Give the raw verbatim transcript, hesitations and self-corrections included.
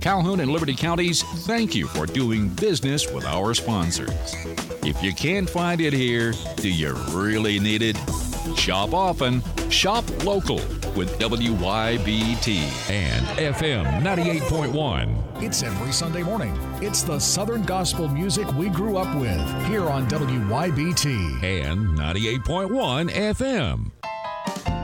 Calhoun and Liberty Counties, thank you for doing business with our sponsors. If you can't find it here, do you really need it? Shop often, shop local with W Y B T and F M ninety-eight point one. It's every Sunday morning. It's the Southern gospel music we grew up with here on W Y B T and ninety-eight point one F M.